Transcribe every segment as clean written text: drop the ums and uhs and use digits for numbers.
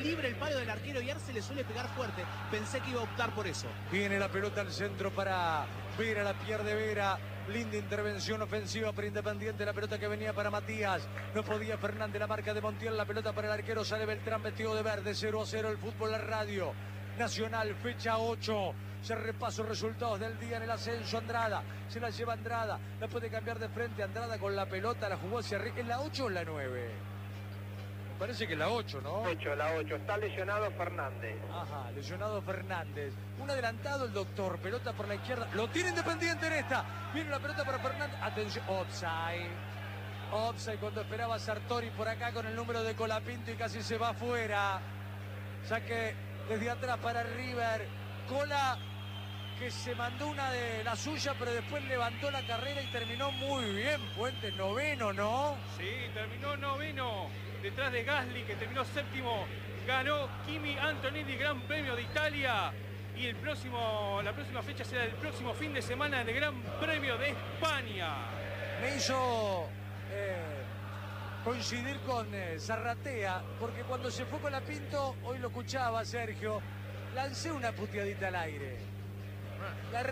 libre el palo del arquero y Arce le suele pegar fuerte. Pensé que iba a optar por eso. Viene la pelota al centro para Vera, la pierde Vera. Linda intervención ofensiva para Independiente. La pelota que venía para Matías. No podía Fernández, la marca de Montiel. La pelota para el arquero. Sale Beltrán vestido de verde. 0-0 el fútbol, la radio. Nacional, fecha 8. Se repaso resultados del día en el ascenso. Andrada, se la lleva Andrada. La puede cambiar de frente. Andrada con la pelota. La jugó hacia arriba. ¿Es la 8 o la 9? Me parece que la 8, ¿no? La 8. Está lesionado Fernández. Ajá, lesionado Fernández. Un adelantado el doctor. Pelota por la izquierda. Lo tiene Independiente en esta. Viene la pelota para Fernández. Atención. Offside. Offside cuando esperaba Sartori por acá con el número de Colapinto y casi se va afuera. Saque desde atrás para River. Cola que se mandó una de la suya, pero después levantó la carrera y terminó muy bien. Puentes, noveno, ¿no? Sí, terminó noveno. Detrás de Gasly, que terminó séptimo. Ganó Kimi Antonelli, Gran Premio de Italia. Y la próxima fecha será el próximo fin de semana del Gran Premio de España. Me hizo coincidir con Zarratea, porque cuando se fue con la Pinto, hoy lo escuchaba Sergio, lancé una puteadita al aire. La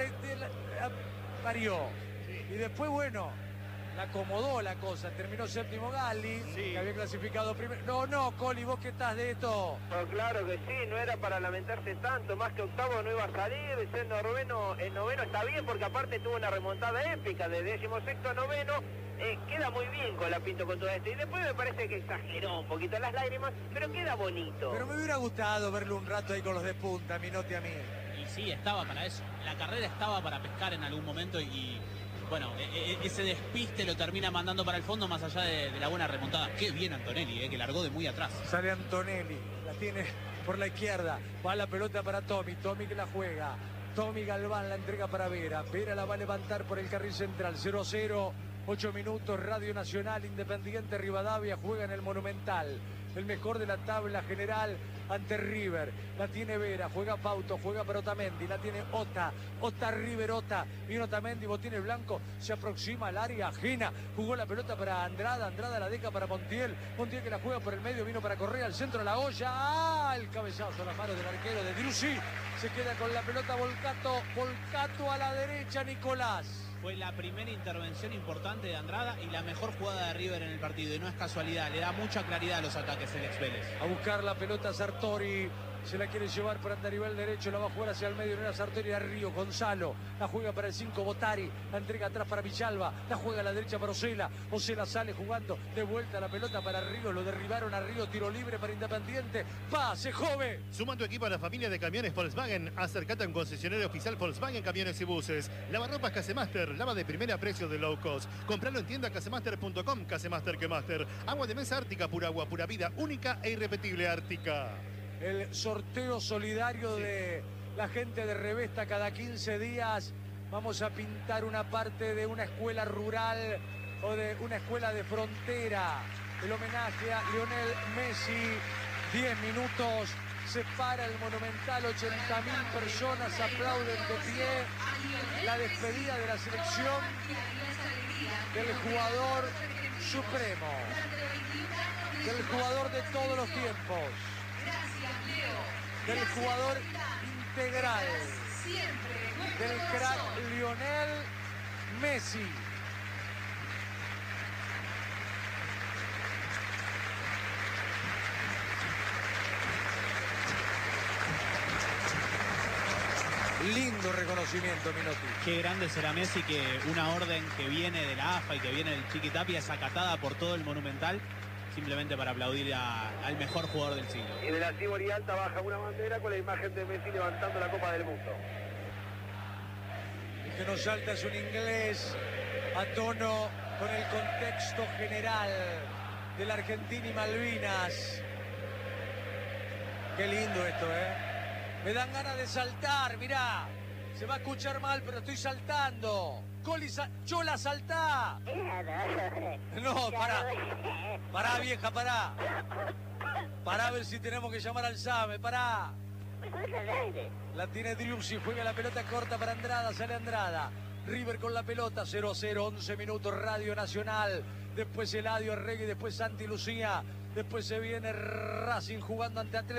parió. Y después, bueno, la acomodó la cosa. Terminó séptimo Galli, sí, que había clasificado primero. No, Coli, vos que estás de esto. No, claro que sí, no era para lamentarse tanto. Más que octavo no iba a salir. Ser noveno está bien, porque aparte tuvo una remontada épica de 16º a noveno. Queda muy bien con la Pinto con todo esto. Y después me parece que exageró un poquito las lágrimas, pero queda bonito. Pero me hubiera gustado verlo un rato ahí con los de punta, a Minotti a mí. Y sí, estaba para eso. La carrera estaba para pescar en algún momento y bueno, ese despiste lo termina mandando para el fondo más allá de la buena remontada. Qué bien Antonelli, que largó de muy atrás. Sale Antonelli, la tiene por la izquierda. Va la pelota para Tommy, Tommy que la juega. Tommy Galván la entrega para Vera. Vera la va a levantar por el carril central. 0-0, 8 minutos, Radio Nacional, Independiente Rivadavia juega en el Monumental. El mejor de la tabla general ante River. La tiene Vera, juega Pauto, juega para Otamendi, la tiene Ota River, Ota. Viene Otamendi, Botines Blanco, se aproxima al área ajena. Jugó la pelota para Andrada, Andrada la deja para Montiel. Montiel que la juega por el medio, vino para Correa, al centro de la olla. ¡Ah! El cabezazo a las manos del arquero de Driussi. Se queda con la pelota Volcato a la derecha, Nicolás. Fue la primera intervención importante de Andrada y la mejor jugada de River en el partido. Y no es casualidad, le da mucha claridad a los ataques el ex Vélez. A buscar la pelota Sartori. Se la quiere llevar para Andarivel derecho, la va a jugar hacia el medio, no era Sartori, era Río, Gonzalo, la juega para el 5, Botari, la entrega atrás para Villalba, la juega a la derecha para Osela sale jugando, de vuelta la pelota para Río, lo derribaron a Río, tiro libre para Independiente, pase, joven. Suma tu equipo a la familia de camiones Volkswagen, acércate a un concesionario oficial Volkswagen Camiones y Buses, lavarropas Casemaster, lava de primera a precio de low cost, compralo en tienda casemaster.com, Casemaster que Master, agua de mesa Ártica, pura agua, pura vida, única e irrepetible Ártica. El sorteo solidario de la gente de Revesta cada 15 días. Vamos a pintar una parte de una escuela rural o de una escuela de frontera. El homenaje a Lionel Messi. 10 minutos. Se para el Monumental. 80.000 personas aplauden de pie. La despedida de la selección del jugador supremo. Del jugador de todos los tiempos. Del jugador integral, del crack Lionel Messi. Lindo reconocimiento, Minotti. Qué grande será Messi, que una orden que viene de la AFA y que viene del Chiquitapia es acatada por todo el Monumental. Simplemente para aplaudir al mejor jugador del siglo. Y de la Tibori Alta baja una bandera con la imagen de Messi levantando la Copa del Mundo. El que nos salta es un inglés a tono con el contexto general de la Argentina y Malvinas. Qué lindo esto, ¿eh? Me dan ganas de saltar, mirá. Se va a escuchar mal, pero estoy saltando. Coli, Chola, saltá. No, pará. Pará, vieja, pará. Pará a ver si tenemos que llamar al SAME, pará. La tiene Driussi, juega la pelota corta para Andrada, sale Andrada. River con la pelota, 0-0, 11 minutos, Radio Nacional. Después Eladio Arregui, después Santi Lucía. Después se viene Racing jugando ante Atlético.